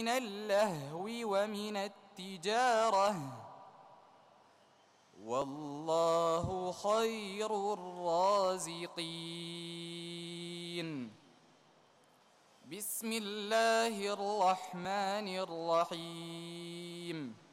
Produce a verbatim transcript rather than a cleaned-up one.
من اللهو ومن التجارة والله خير الرازقين. بسم الله الرحمن الرحيم